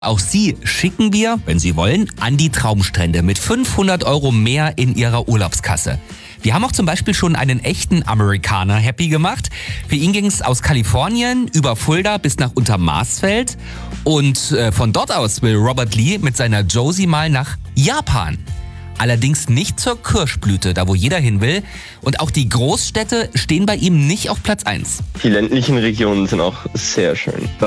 Auch Sie schicken wir, wenn Sie wollen, an die Traumstrände mit 500 € mehr in Ihrer Urlaubskasse. Wir haben auch zum Beispiel schon einen echten Amerikaner happy gemacht. Für ihn ging es aus Kalifornien über Fulda bis nach Untermaßfeld. Und von dort aus will Robert Lee mit seiner Josie mal nach Japan. Allerdings nicht zur Kirschblüte, da wo jeder hin will. Und auch die Großstädte stehen bei ihm nicht auf Platz 1. Die ländlichen Regionen sind auch sehr schön.